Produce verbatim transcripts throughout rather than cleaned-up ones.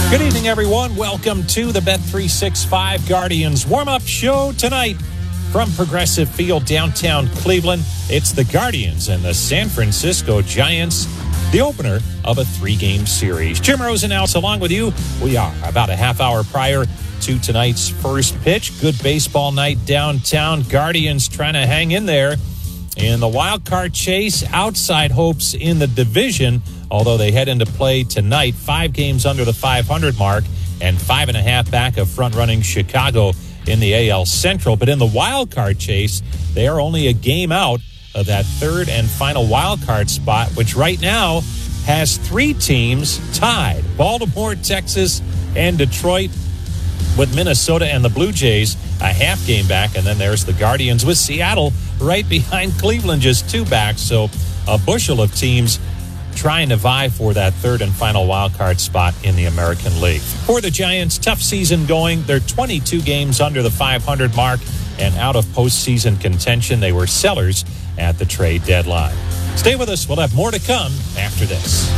Good evening, everyone. Welcome to the Bet three sixty-five Guardians warm-up show tonight from Progressive Field, downtown Cleveland. It's the Guardians and the San Francisco Giants, the opener of a three-game series. Jim Rosenhaus along with you. We are about a half hour prior to tonight's first pitch. Good baseball night downtown. Guardians trying to hang in there in the wild card chase. Outside hopes in the division, although they head into play tonight, five games under the five hundred mark and five and a half back of front-running Chicago in the A L Central. But in the wild card chase, they are only a game out of that third and final wild card spot, which right now has three teams tied: Baltimore, Texas, and Detroit, with Minnesota and the Blue Jays a half game back. And then there's the Guardians with Seattle right behind Cleveland, just two back. So a bushel of teams trying to vie for that third and final wild card spot in the American League. For the Giants, tough season going. They're twenty-two games under the five hundred mark and out of postseason contention. They were sellers at the trade deadline. Stay with us. We'll have more to come after this.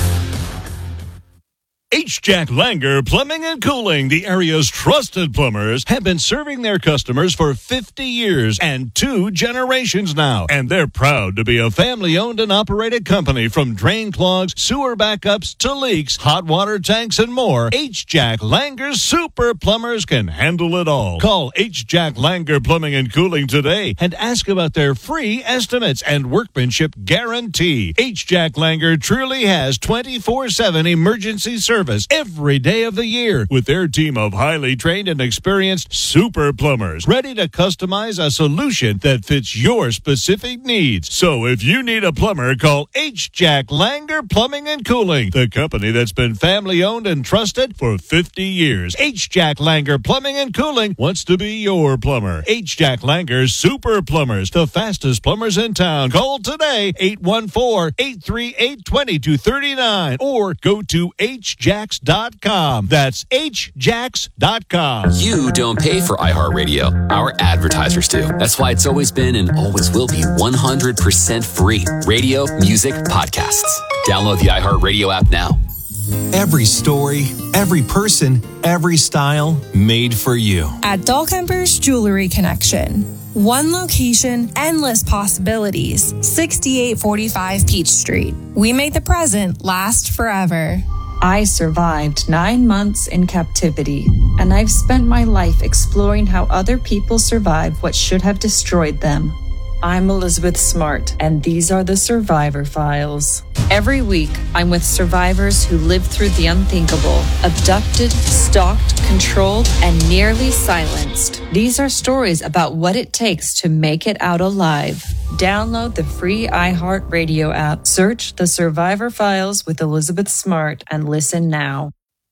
H. Jack Langer Plumbing and Cooling, the area's trusted plumbers, have been serving their customers for fifty years and two generations now. And they're proud to be a family-owned and operated company. From drain clogs, sewer backups, to leaks, hot water tanks, and more, H. Jack Langer's super plumbers can handle it all. Call H. Jack Langer Plumbing and Cooling today and ask about their free estimates and workmanship guarantee. H. Jack Langer truly has twenty-four seven emergency service every day of the year, with their team of highly trained and experienced super plumbers ready to customize a solution that fits your specific needs. So if you need a plumber, call H. Jack Langer Plumbing and Cooling, the company that's been family owned and trusted for fifty years. H. Jack Langer Plumbing and Cooling wants to be your plumber. H. Jack Langer's Super Plumbers, the fastest plumbers in town. Call today, eight one four, eight three eight, two two three nine, or go to H J Jacks dot com. That's H Jacks dot com. You don't pay for iHeartRadio. Our advertisers do. That's why it's always been and always will be one hundred percent free. Radio, music, podcasts. Download the iHeartRadio app now. Every story, every person, every style, made for you. At Dahlkemper's Jewelry Connection. One location, endless possibilities. sixty-eight forty-five Peach Street. We make the present last forever. I survived nine months in captivity, and I've spent my life exploring how other people survive what should have destroyed them. I'm Elizabeth Smart, and these are the Survivor Files. Every week, I'm with survivors who lived through the unthinkable, abducted, stalked, controlled, and nearly silenced. These are stories about what it takes to make it out alive. Download the free iHeartRadio app, search The Survivor Files with Elizabeth Smart, and listen now.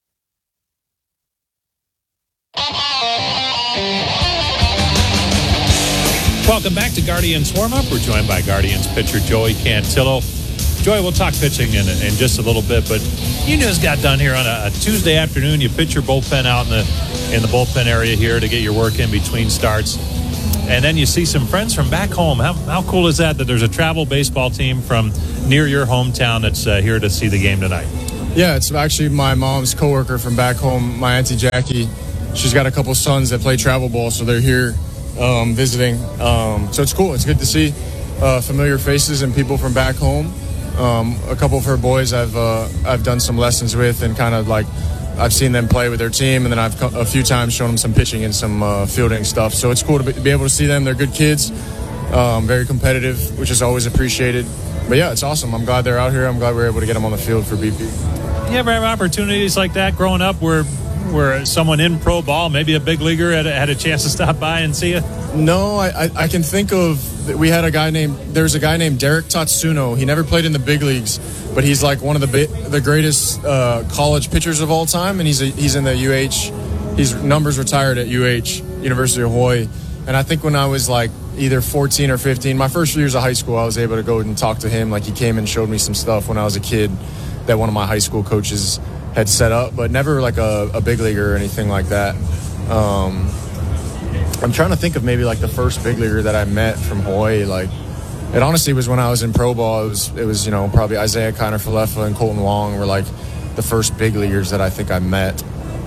Welcome back to Guardians Warm-Up. We're joined by Guardians pitcher Joey Cantillo. Joey, we'll talk pitching in, in just a little bit, but you just got done here on a, a Tuesday afternoon. You pitch your bullpen out in the in the bullpen area here to get your work in between starts. And then you see some friends from back home. How how cool is that, that there's a travel baseball team from near your hometown that's uh, here to see the game tonight? Yeah, it's actually my mom's coworker from back home, my Auntie Jackie. She's got a couple sons that play travel ball, so they're here um, visiting. Um, so it's cool. It's good to see uh, familiar faces and people from back home. Um, a couple of her boys I've uh, I've done some lessons with, and kind of like I've seen them play with their team, and then I've co- a few times shown them some pitching and some uh, fielding stuff. So it's cool to be, be able to see them. They're good kids, um, very competitive, which is always appreciated. But yeah, it's awesome. I'm glad they're out here. I'm glad we were able to get them on the field for B P. You ever have opportunities like that growing up where where someone in pro ball, maybe a big leaguer, had a, had a chance to stop by and see you? No, I, I, I can think of, we had a guy named, there's a guy named Derek Tatsuno. He never played in the big leagues, but he's like one of the bi- the greatest uh, college pitchers of all time, and he's a, he's in the U H. He's numbers retired at U H, University of Hawaii. And I think when I was like either fourteen or fifteen, my first few years of high school, I was able to go and talk to him. Like, he came and showed me some stuff when I was a kid that one of my high school coaches had set up, but never like a, a big leaguer or anything like that. Um, I'm trying to think of maybe like the first big leaguer that I met from Hawaii. Like, it honestly was when I was in pro ball. It was, it was you know, probably Isaiah Kiner-Falefa and Colton Wong were like the first big leaguers that I think I met.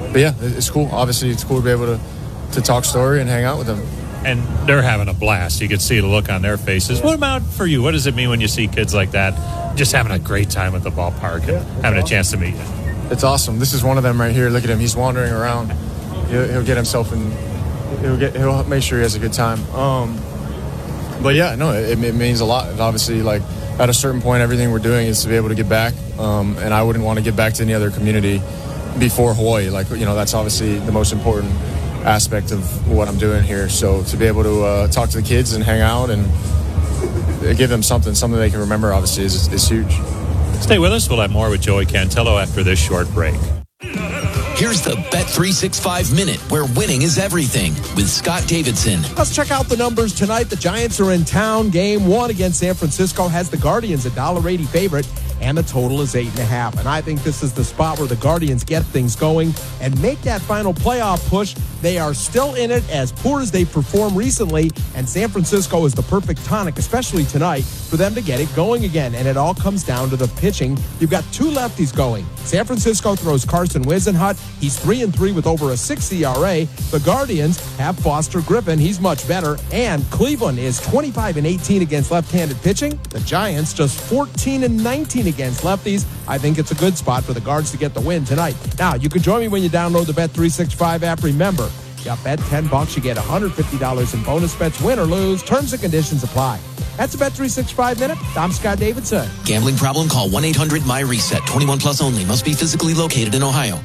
but yeah, it's cool. Obviously, it's cool to be able to, to talk story and hang out with them. And they're having a blast. You can see the look on their faces. What about for you? What does it mean when you see kids like that just having a great time at the ballpark and yeah, having awesome. a chance to meet you? It's awesome. This is one of them right here. Look at him. He's wandering around. He'll, he'll get himself in. He'll get. He'll make sure he has a good time. Um, but yeah, no, it, it means a lot. It obviously, like at a certain point, everything we're doing is to be able to get back. Um, and I wouldn't want to get back to any other community before Hawaii. Like, you know, that's obviously the most important aspect of what I'm doing here. So to be able to uh, talk to the kids and hang out and give them something, something they can remember, obviously, is, is huge. Stay with us. We'll have more with Joey Cantillo after this short break. Here's the Bet three sixty-five Minute, where winning is everything, with Scott Davidson. Let's check out the numbers tonight. The Giants are in town. Game one against San Francisco has the Guardians a one dollar eighty favorite, and the total is eight and a half. And I think this is the spot where the Guardians get things going and make that final playoff push. They are still in it, as poor as they've performed recently, and San Francisco is the perfect tonic, especially tonight, for them to get it going again. And it all comes down to the pitching. You've got two lefties going. San Francisco throws Carson Wisenhut. He's three and three with over a six E R A. The Guardians have Foster Griffin. He's much better. And Cleveland is twenty-five and eighteen against left-handed pitching. The Giants just fourteen and nineteen against lefties. I think it's a good spot for the Guards to get the win tonight. Now, you can join me when you download the Bet three sixty-five app. Remember, you bet ten bucks, you get one hundred fifty dollars in bonus bets, win or lose. Terms and conditions apply. That's a Bet three sixty-five Minute. I'm Scott Davidson. Gambling problem? Call one eight hundred my reset. twenty-one plus only. Must be physically located in Ohio.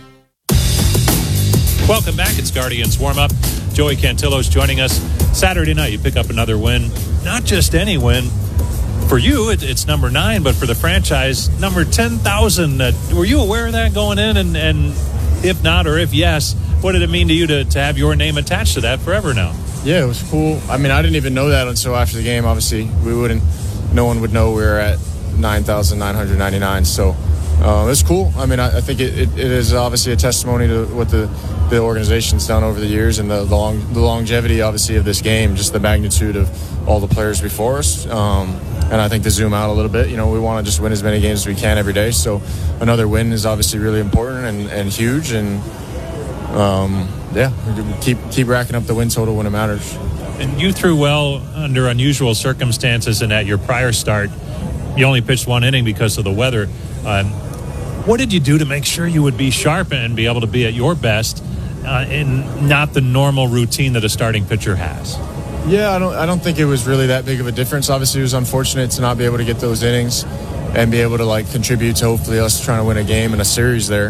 Welcome back. It's Guardians warm-up. Joey Cantillo's joining us. Saturday night, you pick up another win. Not just any win. For you, it, it's number nine, but for the franchise, number ten thousand. Uh, were you aware of that going in? And, and if not, or if yes, what did it mean to you to, to have your name attached to that forever now? Yeah, it was cool. I mean, I didn't even know that until after the game. Obviously, we wouldn't. No one would know we were at nine thousand nine hundred ninety-nine. So uh, it's cool. I mean, I, I think it, it, it is obviously a testimony to what the, the organization's done over the years and the, the, long, the longevity, obviously, of this game, just the magnitude of all the players before us. Um, and I think to zoom out a little bit, you know, we want to just win as many games as we can every day. So another win is obviously really important and, and huge. And, um, yeah, keep keep racking up the win total when it matters. And you threw well under unusual circumstances, and at your prior start, you only pitched one inning because of the weather. Um, what did you do to make sure you would be sharp and be able to be at your best uh, in not the normal routine that a starting pitcher has? Yeah, I don't I don't think it was really that big of a difference. Obviously, it was unfortunate to not be able to get those innings and be able to like contribute to hopefully us trying to win a game and a series there.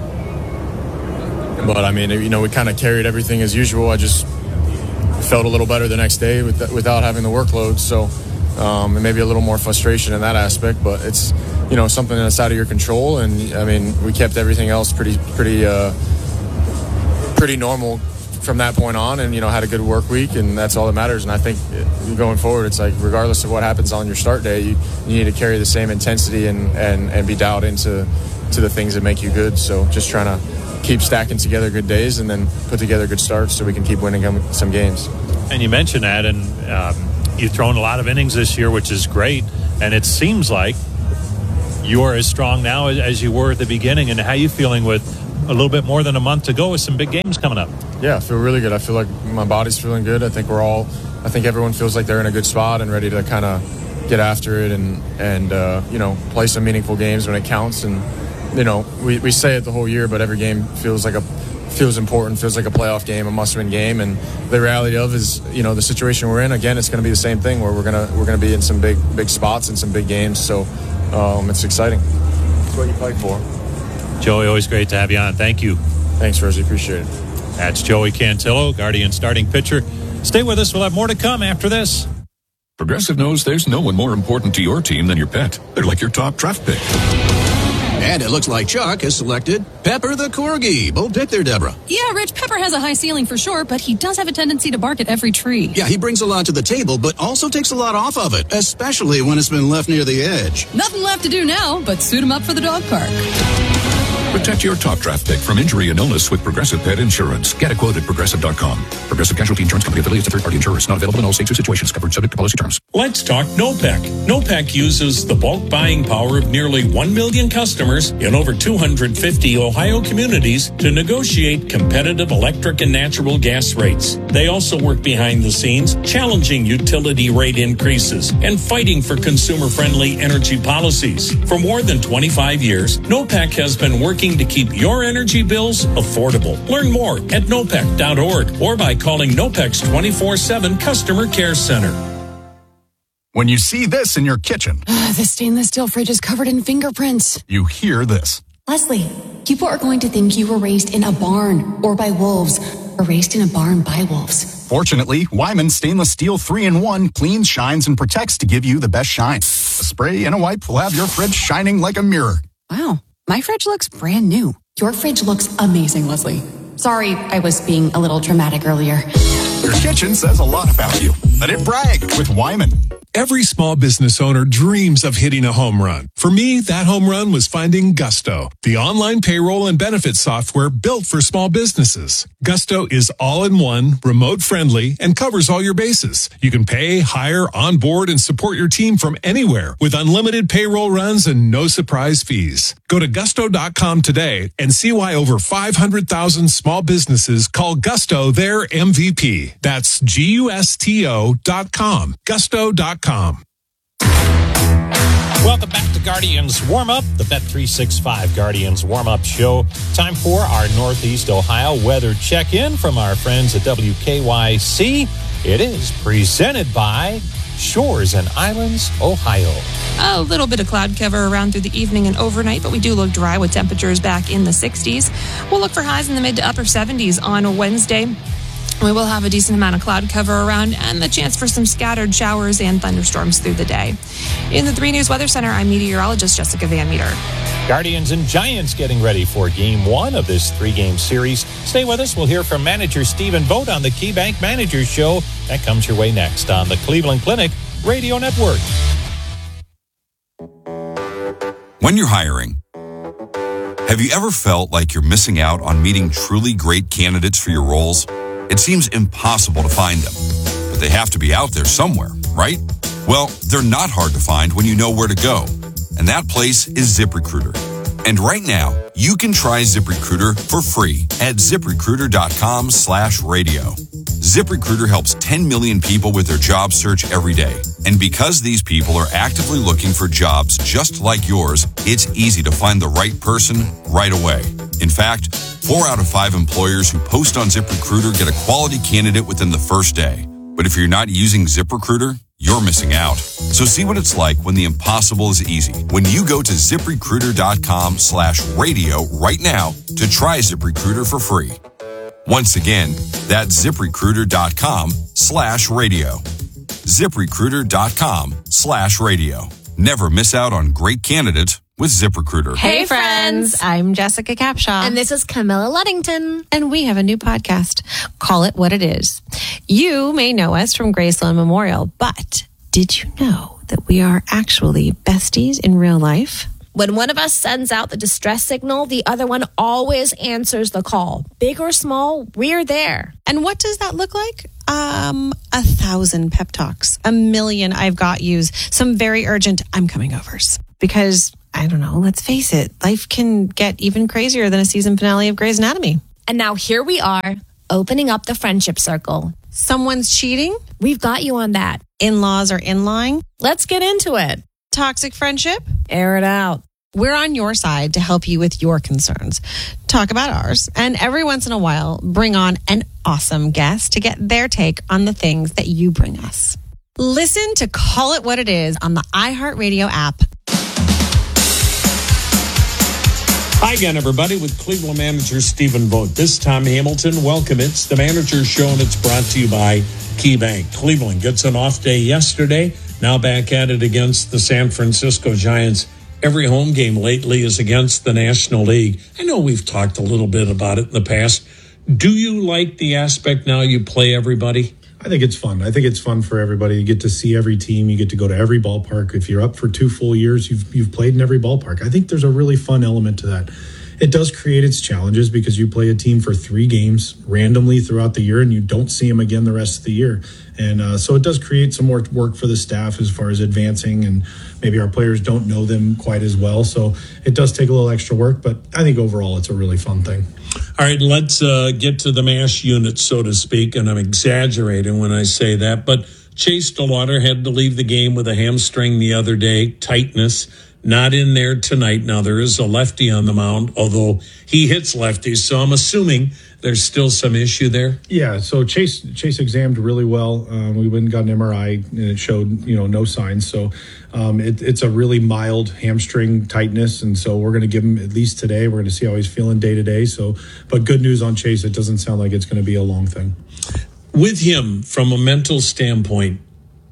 But I mean, you know, we kind of carried everything as usual. I just felt a little better the next day with the, without having the workload. So um, and maybe a little more frustration in that aspect. But it's, you know, something that's out of your control. And I mean, we kept everything else pretty pretty uh, pretty normal from that point on, and you know, had a good work week, and that's all that matters. And I think going forward, it's like regardless of what happens on your start day, you, you need to carry the same intensity and, and, and be dialed into to the things that make you good. So just trying to keep stacking together good days and then put together good starts so we can keep winning some games. And you mentioned that, and um, you've thrown a lot of innings this year, which is great. And it seems like you're as strong now as you were at the beginning. And how are you feeling with a little bit more than a month to go with some big games coming up? Yeah, I feel really good. I feel like my body's feeling good. I think we're all, I think everyone feels like they're in a good spot and ready to kind of get after it and, and uh, you know, play some meaningful games when it counts. And, you know, we, we say it the whole year, but every game feels like a feels important, feels like a playoff game, a must-win game. And the reality of is, you know, the situation we're in, again, it's going to be the same thing where we're going to we're going to be in some big big spots and some big games. So um, it's exciting. It's what you fight for. Joey, always great to have you on. Thank you. Thanks, Rosie. Appreciate it. That's Joey Cantillo, Guardian starting pitcher. Stay with us. We'll have more to come after this. Progressive knows there's no one more important to your team than your pet. They're like your top draft pick. And it looks like Chuck has selected Pepper the Corgi. Bold pick there, Deborah. Yeah, Rich, Pepper has a high ceiling for sure, but he does have a tendency to bark at every tree. Yeah, he brings a lot to the table, but also takes a lot off of it, especially when it's been left near the edge. Nothing left to do now but suit him up for the dog park. Protect your top draft pick from injury and illness with Progressive Pet Insurance. Get a quote at Progressive dot com. Progressive Casualty Insurance Company affiliates of third-party insurers. Not available in all states or situations. Covered subject to policy terms. Let's talk NOPEC. NOPEC uses the bulk buying power of nearly one million customers in over two hundred fifty Ohio communities to negotiate competitive electric and natural gas rates. They also work behind the scenes, challenging utility rate increases and fighting for consumer-friendly energy policies. For more than twenty-five years, NOPEC has been working to keep your energy bills affordable. Learn more at nopec dot org or by calling NOPEC's twenty-four seven Customer Care Center. When you see this in your kitchen, The stainless steel fridge is covered in fingerprints. you hear this. Leslie, people are going to think you were raised in a barn or by wolves or raised in a barn by wolves. Fortunately, Wyman Stainless Steel three in one cleans, shines, and protects to give you the best shine. A spray and a wipe will have your fridge shining like a mirror. Wow, my fridge looks brand new. Your fridge looks amazing, Leslie. Sorry, I was being a little dramatic earlier. Your kitchen says a lot about you. Let it brag with Wyman. Every small business owner dreams of hitting a home run. For me, that home run was finding Gusto, the online payroll and benefits software built for small businesses. Gusto is all-in-one, remote-friendly, and covers all your bases. You can pay, hire, onboard, and support your team from anywhere with unlimited payroll runs and no surprise fees. Go to gusto dot com today and see why over five hundred thousand small businesses call Gusto their M V P. That's G U S T O dot com. Gusto dot com. Welcome back to Guardians Warm-Up, the Bet three sixty-five Guardians Warm-Up Show. Time for our Northeast Ohio weather check-in from our friends at W K Y C. It is presented by Shores and Islands, Ohio. A little bit of cloud cover around through the evening and overnight, but we do look dry with temperatures back in the sixties. We'll look for highs in the mid to upper seventies on Wednesday. We will have a decent amount of cloud cover around and the chance for some scattered showers and thunderstorms through the day. In the three News Weather Center, I'm meteorologist Jessica Van Meter. Guardians and Giants getting ready for game one of this three-game series. Stay with us. We'll hear from manager Stephen Vogt on the KeyBank Managers Show. That comes your way next on the Cleveland Clinic Radio Network. When you're hiring, have you ever felt like you're missing out on meeting truly great candidates for your roles? It seems impossible to find them, but they have to be out there somewhere, right? Well, they're not hard to find when you know where to go, and that place is ZipRecruiter. And right now, you can try ZipRecruiter for free at ZipRecruiter.com slash radio. ZipRecruiter helps ten million people with their job search every day. And because these people are actively looking for jobs just like yours, it's easy to find the right person right away. In fact, four out of five employers who post on ZipRecruiter get a quality candidate within the first day. But if you're not using ZipRecruiter, you're missing out. So see what it's like when the impossible is easy. When you go to ZipRecruiter.com slash radio right now to try ZipRecruiter for free. Once again, that's ZipRecruiter.com slash radio. ZipRecruiter.com slash radio. Never miss out on great candidates with ZipRecruiter. Hey, friends. I'm Jessica Capshaw. And this is Camilla Luddington. And we have a new podcast. Call It What It Is. You may know us from Graceland Memorial, but did you know that we are actually besties in real life? When one of us sends out the distress signal, the other one always answers the call. Big or small, we're there. And what does that look like? Um, a thousand pep talks, a million I've got yous, some very urgent I'm coming overs. Because, I don't know, let's face it, life can get even crazier than a season finale of Grey's Anatomy. And now here we are, opening up the friendship circle. Someone's cheating? We've got you on that. In-laws are in-lying? Let's get into it. Toxic friendship? Air it out. We're on your side to help you with your concerns. Talk about ours. And every once in a while, bring on an awesome guest to get their take on the things that you bring us. Listen to Call It What It Is on the iHeartRadio app. Hi again, everybody, with Cleveland manager Stephen Vogt. This time, Hamilton, welcome. It's the Manager's Show, and it's brought to you by KeyBank. Cleveland gets an off day yesterday. Now back at it against the San Francisco Giants. Every home game lately is against the National League. I know we've talked a little bit about it in the past. Do you like the aspect now you play everybody? I think it's fun. I think it's fun for everybody. You get to see every team. You get to go to every ballpark. If you're up for two full years, you've you've played in every ballpark. I think there's a really fun element to that. it does create its challenges because you play a team for three games randomly throughout the year and you don't see them again the rest of the year. And uh, so it does create some more work for the staff as far as advancing, and maybe our players don't know them quite as well. So it does take a little extra work, but I think overall it's a really fun thing. All right, let's uh, get to the MASH unit, so to speak, and I'm exaggerating when I say that, but Chase DeLauder had to leave the game with a hamstring the other day, tightness, not in there tonight. Now, there is a lefty on the mound, although he hits lefties, so I'm assuming there's still some issue there. Yeah, so Chase Chase examined really well. Um, we went and got an M R I, and it showed, you know, no signs. So um, it, it's a really mild hamstring tightness, and so we're going to give him at least today. We're going to see how he's feeling day to day. So, but good news on Chase, it doesn't sound like it's going to be a long thing. With him, from a mental standpoint,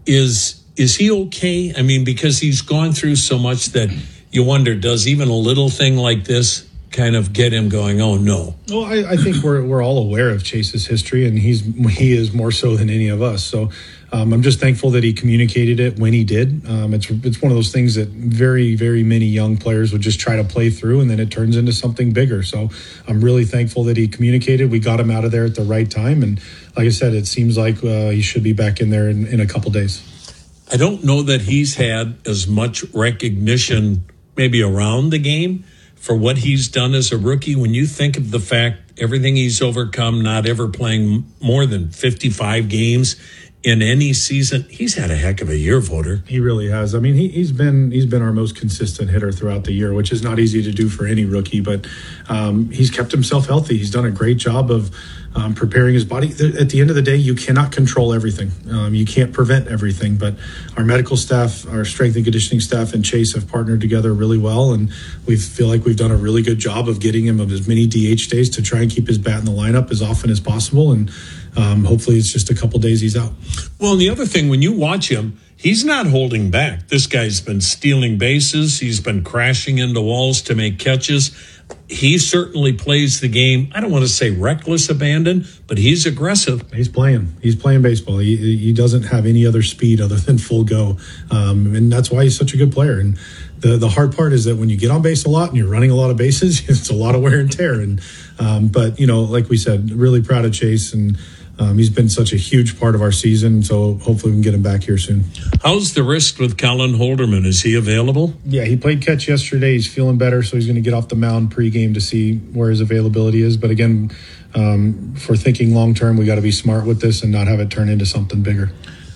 is is he okay? I mean, because he's gone through so much that you wonder, does even a little thing like this kind of get him going, oh, no? Well, I, I think we're we're all aware of Chase's history, and he's he is more so than any of us. So um, I'm just thankful that he communicated it when he did. Um, it's it's one of those things that very, very many young players would just try to play through, and then it turns into something bigger. So I'm really thankful that he communicated. We got him out of there at the right time, and like I said, it seems like uh, he should be back in there in, in a couple days. I don't know that he's had as much recognition maybe around the game for what he's done as a rookie. When you think of the fact, everything he's overcome, not ever playing more than fifty-five games in any season, he's had a heck of a year, Voter. He really has. I mean, he, he's been he's been our most consistent hitter throughout the year, which is not easy to do for any rookie, but um, he's kept himself healthy. He's done a great job of um, preparing his body. At the end of the day, you cannot control everything. Um, you can't prevent everything, but our medical staff, our strength and conditioning staff, and Chase have partnered together really well, and we feel like we've done a really good job of getting him of as many D H days to try and keep his bat in the lineup as often as possible, and um, hopefully it's just a couple days he's out. Well, and the other thing, when you watch him, he's not holding back. This guy's been stealing bases. He's been crashing into walls to make catches. He certainly plays the game, I don't want to say reckless abandon, but he's aggressive. He's playing. He's playing baseball. He, he doesn't have any other speed other than full go. Um, and that's why he's such a good player. And the, the hard part is that when you get on base a lot and you're running a lot of bases, it's a lot of wear and tear. And um, But, you know, like we said, really proud of Chase, and Um, he's been such a huge part of our season, so hopefully we can get him back here soon. How's the wrist with Colin Holderman? Is he available? Yeah, he played catch yesterday. He's feeling better, so he's going to get off the mound pregame to see where his availability is. But again, um, for thinking long-term, we got to be smart with this and not have it turn into something bigger.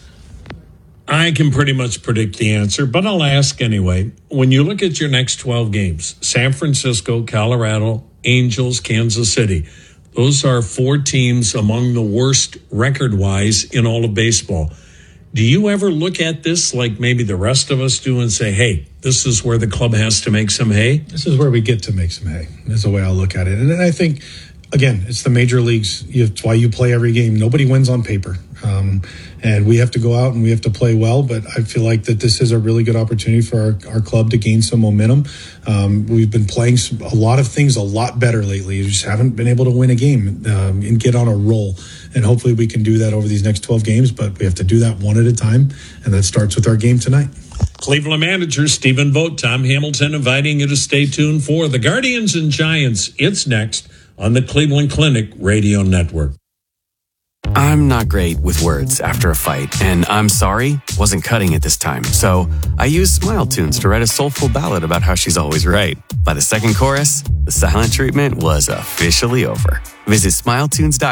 I can pretty much predict the answer, but I'll ask anyway. When you look at your next twelve games, San Francisco, Colorado, Angels, Kansas City, those are four teams among the worst record-wise in all of baseball. Do you ever look at this like maybe the rest of us do and say, hey, this is where the club has to make some hay? This is where we get to make some hay, is the way I'll look at it. And then I think, again, it's the major leagues. It's why you play every game. Nobody wins on paper. Um, and we have to go out and we have to play well, but I feel like that this is a really good opportunity for our, our club to gain some momentum. Um, we've been playing some, a lot of things a lot better lately. We just haven't been able to win a game um, and get on a roll. And hopefully we can do that over these next twelve games, but we have to do that one at a time, and that starts with our game tonight. Cleveland manager Stephen Vogt, Tom Hamilton inviting you to stay tuned for the Guardians and Giants. It's next on the Cleveland Clinic Radio Network. I'm not great with words after a fight, and I'm sorry wasn't cutting it this time. So I used Smile Tunes to write a soulful ballad about how she's always right. By the second chorus, the silent treatment was officially over. Visit smile tunes dot com